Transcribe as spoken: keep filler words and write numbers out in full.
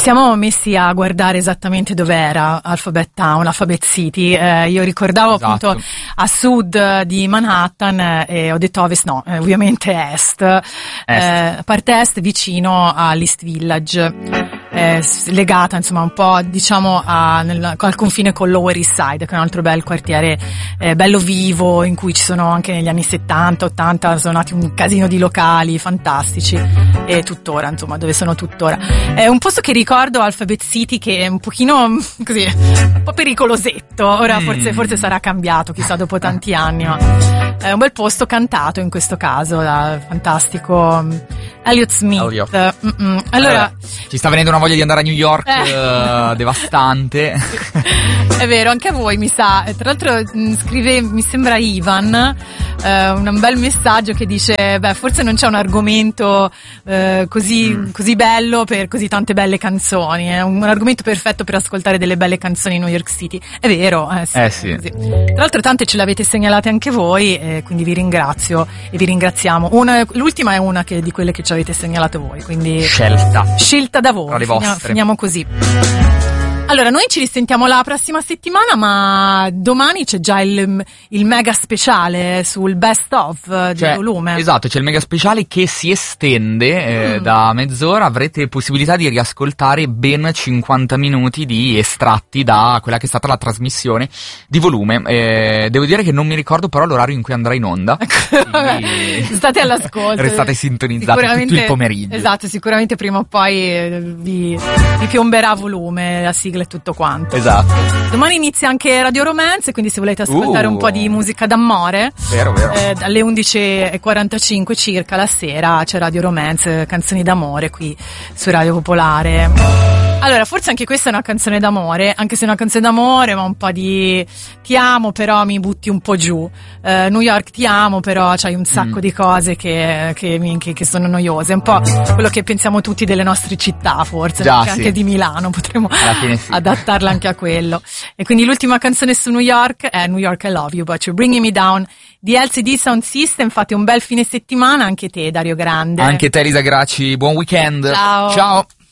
siamo messi a guardare esattamente dove era Alphabet Town, Alphabet City. Eh, io ricordavo Esatto. appunto a sud di Manhattan eh, e ho detto ovest, no, eh, ovviamente est. Est. Eh, a parte est, vicino all'East Village. Eh, legata insomma un po' diciamo a, nel, al confine con Lower East Side, che è un altro bel quartiere eh, bello vivo, in cui ci sono anche negli anni settanta ottanta sono nati un casino di locali fantastici, e tuttora insomma dove sono tuttora. È un posto che ricordo, Alphabet City, che è un pochino così un po' pericolosetto, ora mm. forse, forse sarà cambiato, chissà, dopo tanti anni, ma è un bel posto, cantato in questo caso da fantastico Elliott Smith. Elliott. Mm-mm. Allora, ci sta venendo una voglia di andare a New York Eh. eh, devastante. È vero, anche a voi mi sa. Tra l'altro mh, scrive, mi sembra Ivan, eh, un bel messaggio che dice: beh, forse non c'è un argomento eh, così, mm. così bello per così tante belle canzoni. È un, un argomento perfetto per ascoltare delle belle canzoni in New York City. È vero, eh sì. Eh sì. Così. Tra l'altro tante ce le avete segnalate anche voi, eh, quindi vi ringrazio e vi ringraziamo. Una, l'ultima è una che, di quelle che ci avete segnalato voi, quindi Scelta. scelta da voi. Tra le Finiamo, vostre. finiamo così. Allora, noi ci risentiamo la prossima settimana, ma domani c'è già il, il mega speciale sul best of di Cioè, volume. esatto, c'è il mega speciale che si estende eh, Mm. da mezz'ora. Avrete possibilità di riascoltare ben cinquanta minuti di estratti da quella che è stata la trasmissione di volume. Eh, devo dire che non mi ricordo però l'orario in cui andrà in onda. quindi State all'ascolto. restate sintonizzati tutto il pomeriggio. Esatto, sicuramente prima o poi eh, vi, vi piomberà a volume la sigla e tutto quanto. Esatto. Domani inizia anche Radio Romance, quindi se volete ascoltare Uh. un po' di musica d'amore, Vero, vero. eh, alle undici e quarantacinque circa la sera c'è Radio Romance, canzoni d'amore qui su Radio Popolare. Allora, forse anche questa è una canzone d'amore, anche se è una canzone d'amore, ma un po' di ti amo però mi butti un po' giù. Eh, New York ti amo però c'hai un sacco Mm. di cose che, che, mi- che, che sono noiose. È un po' quello che pensiamo tutti delle nostre città, forse, Già, anche, sì. anche di Milano, potremmo Alla fine sì. adattarla anche a quello. E quindi l'ultima canzone su New York è New York I Love You, But You're Bringing Me Down di L C D Sound System. Fate un bel fine settimana, anche te Dario Grande. Anche te Elisa Gracci, buon weekend. Ciao. Ciao.